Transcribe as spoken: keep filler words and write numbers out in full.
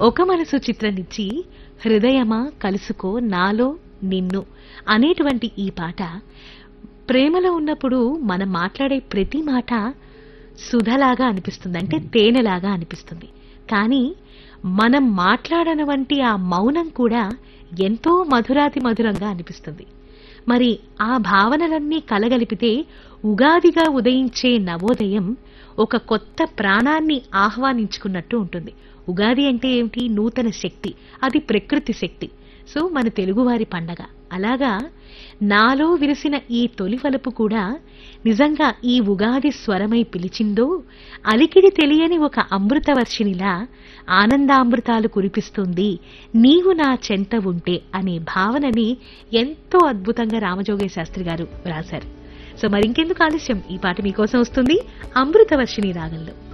ఒక మనసు చిత్రం నుంచి హృదయమా కలుసుకో నాలో నిన్ను అనేటువంటి ఈ పాట ప్రేమలో ఉన్నప్పుడు మనం మాట్లాడే ప్రతి మాట సుధలాగా అనిపిస్తుంది, అంటే తేనెలాగా అనిపిస్తుంది. కానీ మనం మాట్లాడని వంటి ఆ మౌనం కూడా ఎంతో మధురాతి మధురంగా అనిపిస్తుంది. మరి ఆ భావనలన్నీ కలగలిపితే ఉగాదిగా ఉదయించే నవోదయం ఒక కొత్త ప్రాణాన్ని ఆహ్వానించుకున్నట్టు ఉంటుంది. ఉగాది అంటే ఏమిటి? నూతన శక్తి, అది ప్రకృతి శక్తి. సో మన తెలుగువారి పండగ. అలాగా నాలో విరిసిన ఈ తొలి వలపు కూడా నిజంగా ఈ ఉగాది స్వరమై పిలిచిందో, అలికిడి తెలియని ఒక అమృతవర్షినిలా ఆనందామృతాలు కురిపిస్తుంది నీవు నా చెంత ఉంటే అనే భావనని ఎంతో అద్భుతంగా రామజోగయ్య శాస్త్రి గారు రాశారు. సో మరింకెందుకు ఆలస్యం, ఈ పాట మీకోసం వస్తుంది అమృతవర్షిణి రాగంలో.